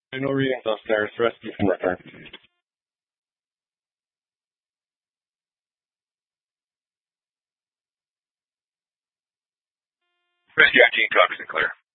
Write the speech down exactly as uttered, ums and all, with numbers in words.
No readings upstairs. Rescue from return. Rescue nineteen, copies and clear.